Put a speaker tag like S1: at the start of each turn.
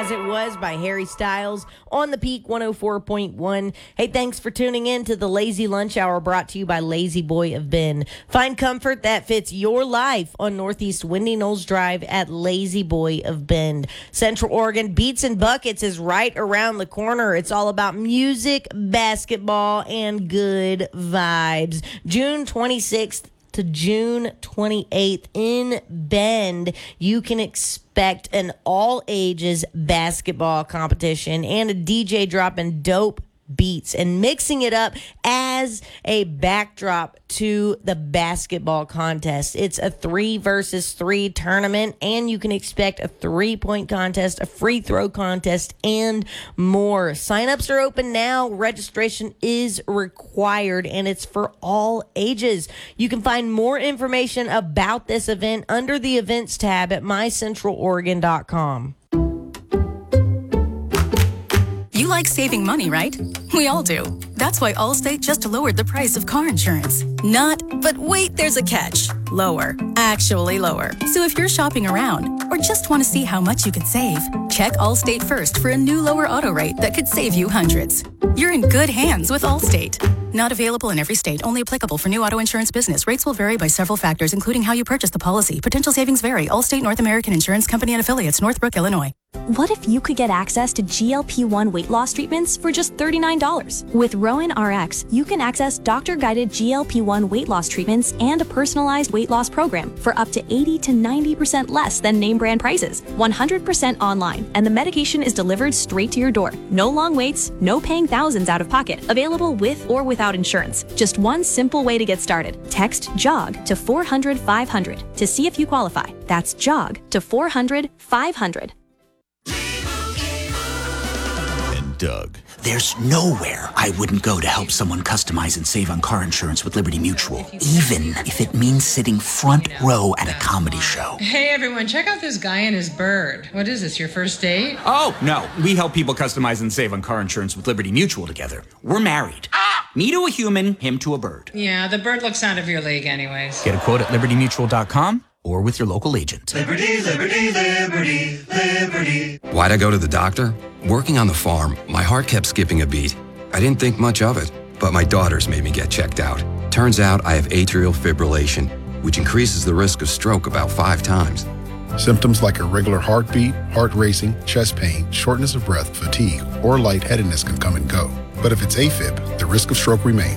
S1: As It Was by Harry Styles on the Peak 104.1. Hey, thanks for tuning in to the Lazy Lunch Hour, brought to you by Lazy Boy of Bend. Find comfort that fits your life on Northeast Windy Knolls Drive at Lazy Boy of Bend. Central Oregon Beats and Buckets is right around the corner. It's all about music, basketball, and good vibes. June 26th to June 28th in Bend, you can expect an all-ages basketball competition and a DJ dropping dope beats and mixing it up as a backdrop to the basketball contest. It's a 3 versus 3 tournament, and you can expect a 3-point contest, a free throw contest, and more. Signups are open now. Registration is required, and it's for all ages. You can find more information about this event under the events tab at mycentraloregon.com.
S2: You like saving money, right? We all do. That's why Allstate just lowered the price of car insurance. Not, but wait, there's a catch. Lower. Actually lower. So if you're shopping around or just want to see how much you could save, check Allstate first for a new lower auto rate that could save you hundreds. You're in good hands with Allstate. Not available in every state. Only applicable for new auto insurance business. Rates will vary by several factors, including how you purchase the policy. Potential savings vary. Allstate North American Insurance Company and Affiliates, Northbrook, Illinois.
S3: What if you could get access to GLP-1 weight loss treatments for just $39? With Rowan RX, you can access doctor-guided GLP-1 weight loss treatments and a personalized weight loss program for up to 80 to 90% less than name brand prices. 100% online, and the medication is delivered straight to your door. No long waits, no paying thousands out of pocket. Available with or without insurance. Just one simple way to get started. Text JOG to 400-500 to see if you qualify. That's JOG to 400-500.
S4: Doug.
S5: There's nowhere I wouldn't go to help someone customize and save on car insurance with Liberty Mutual, even if it means sitting front row at a comedy show.
S6: Hey everyone, check out this guy and his bird. What is this, your first date?
S5: Oh, no. We help people customize and save on car insurance with Liberty Mutual together. We're married. Me to a human, him to a bird.
S6: Yeah, the bird looks out of your league anyways.
S5: Get a quote at libertymutual.com or with your local agent.
S7: Liberty, liberty, liberty, liberty.
S8: Why'd I go to the doctor? Working on the farm, my heart kept skipping a beat. I didn't think much of it, but my daughters made me get checked out. Turns out I have atrial fibrillation, which increases the risk of stroke about 5 times.
S9: Symptoms like irregular heartbeat, heart racing, chest pain, shortness of breath, fatigue, or lightheadedness can come and go. But if it's AFib, the risk of stroke remains.